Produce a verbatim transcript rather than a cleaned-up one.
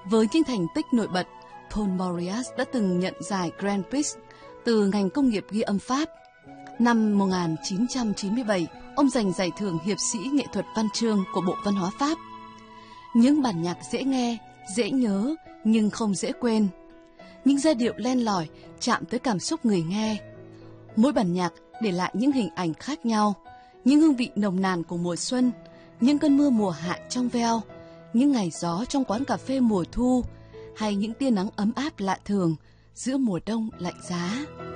Với những thành tích nổi bật, Paul Mauriac đã từng nhận giải Grand Prix từ ngành công nghiệp ghi âm Pháp. Năm một nghìn chín trăm chín mươi bảy, ông giành giải thưởng Hiệp sĩ nghệ thuật văn chương của Bộ Văn hóa Pháp. Những bản nhạc dễ nghe, dễ nhớ nhưng không dễ quên. Những giai điệu len lỏi chạm tới cảm xúc người nghe. Mỗi bản nhạc để lại những hình ảnh khác nhau, những hương vị nồng nàn của mùa xuân, những cơn mưa mùa hạ trong veo, những ngày gió trong quán cà phê mùa thu, hay những tia nắng ấm áp lạ thường giữa mùa đông lạnh giá.